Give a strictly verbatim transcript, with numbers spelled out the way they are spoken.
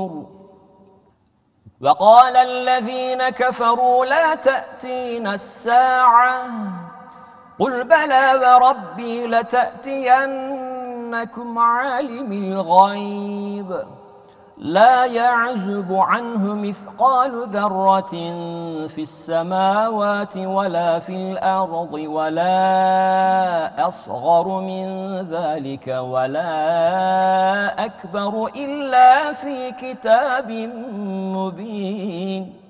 الزبر. وقال الذين كفروا لا تأتينا الساعة قل بلى وربي لتأتينكم عالم الغيب لا يعزب عنه مثقال ذرة في السماوات ولا في الأرض ولا أصغر من ذلك ولا أكبر إلا في كتاب مبين.